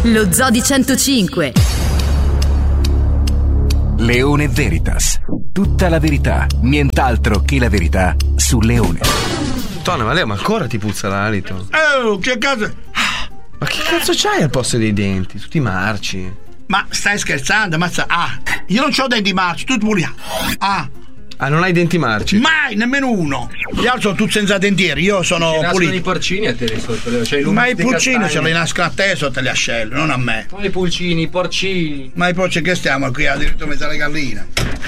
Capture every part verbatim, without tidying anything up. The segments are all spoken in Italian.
Lo Zoo di centocinque. Leone Veritas. Tutta la verità, nient'altro che la verità su Leone. Tonna, ma Leo, ma ancora ti puzza l'alito? Oh, che cazzo? Ma che cazzo c'hai al posto dei denti? Tutti marci. Ma stai scherzando? Mazza. Ah, io non c'ho denti marci, tu pure. Ah. Ah, non hai denti marci? Mai, nemmeno uno. Gli altri sono tutti senza dentieri, io sono Ci pulito. i porcini a te lì sotto, Leo. Cioè, ma i pulcini ce li nascono a te sotto le ascelle, non a me. Ma i pulcini, i porcini. Ma i porcini che stiamo qui addirittura mezzo alle galline.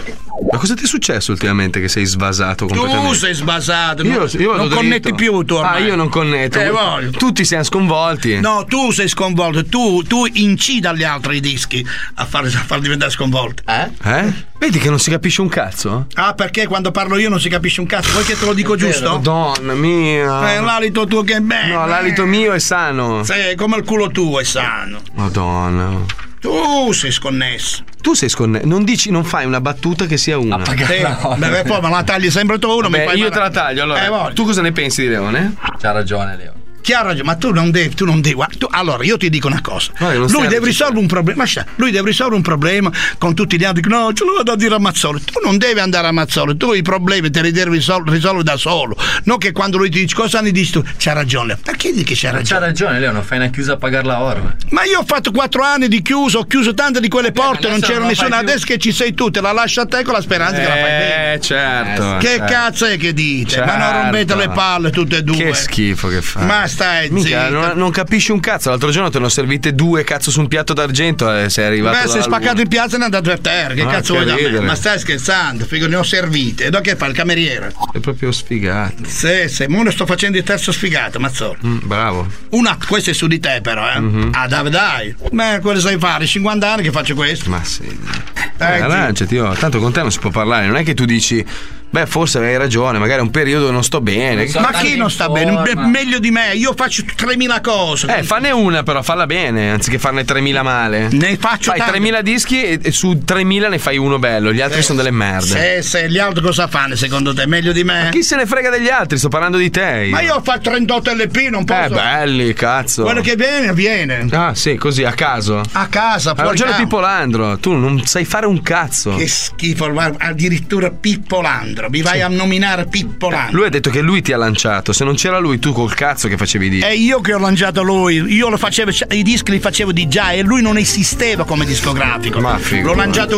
Ma cosa ti è successo ultimamente che sei svasato completamente? Tu sei sbasato, io, non, io non connetti più tu ormai. Ah, io non connetto. Eh, voglio. Tutti siamo sconvolti. No, tu sei sconvolto, tu, tu incidi agli altri dischi a far, a far diventare sconvolti. Eh? Eh? Vedi che non si capisce un cazzo? Ah, perché quando parlo io non si capisce un cazzo? Vuoi che te lo dico giusto? Madonna mia. Eh, l'alito tuo che è bello. No, l'alito mio è sano. Sì, come il culo tuo è sano. Madonna. Tu sei sconnesso. Tu sei sconnesso. Non dici, non fai una battuta che sia una. Sì, beh, poi me la tagli sempre tu. Non Beh, mi fai io male. te la taglio. Allora, Eh, tu cosa ne pensi di Leone? C'ha ragione, Leo. Chi ha ragione, ma tu non devi, tu non devi. Tu, allora, io ti dico una cosa. No, lui deve risolvere un problema. Ma sta, lui deve risolvere un problema con tutti gli altri. No, ce lo vado a dire a Mazzoli. Tu non devi andare a Mazzoli, tu i problemi te li devi risol- risolvere da solo. Non che quando lui ti dice cosa ne dici tu, c'ha ragione. Perché dici che c'ha ragione? C'ha ragione, Leo, non fai una chiusa a pagare la orma. Ma io ho fatto quattro anni di chiuso, ho chiuso tante di quelle porte, non adesso c'era non la nessuna. fai più. Adesso che ci sei tu, te la lascio a te con la speranza che la fai bene. Eh, certo. Che certo. cazzo è che dite? Ma non Certo. rompete le palle tutte e due. Che schifo che fa. Ma stai Mica, zitto. non, non capisci un cazzo. L'altro giorno te ne ho servite due cazzo su un piatto d'argento e sei arrivato. Beh, sei dalla spaccato luna. in piazza e ne è andato a terra. Che Ah, cazzo che vuoi da me? ridere. Ma stai scherzando? Figo, ne ho servite. E da che fa il cameriere? È proprio sfigato. Sì, sì, mo ne sto facendo il terzo sfigato, Mazzolo. Mm, bravo. Una, questo è su di te, però, eh. Mhm. Ah, dai, dai. Beh, cosa sai fare? cinquanta anni che faccio questo. Ma sì. Eh, Arrangiati, oh. Tanto con te non si può parlare. Non è che tu dici, beh, forse hai ragione, magari è un periodo non sto bene. Ma chi non sta bene? Be- meglio di me, io faccio tremila cose. Eh, fanne una però, falla bene, anziché farne tremila male. Ne faccio Fai tante. tremila dischi e, e su tremila ne fai uno bello, gli altri Eh, sono delle merde. Se, se gli altri cosa fanno secondo te? Meglio di me? Ma chi se ne frega degli altri? Sto parlando di te. Ma io ho fatto trentotto L P, non posso. Eh, belli, cazzo. Quello che viene, viene. Ah, sì, così, a caso. A casa, Ha fuori ragione campo. Pippo Landro, tu non sai fare un cazzo. Che schifo, guarda, addirittura Pippo Landro. Mi vai a nominare Pippo Landro. Lui ha detto che lui ti ha lanciato, se non c'era lui tu col cazzo che facevi di. È io che ho lanciato lui, io lo facevo, i dischi li facevo di già e lui non esisteva come discografico. Ma figo, L'ho lanciato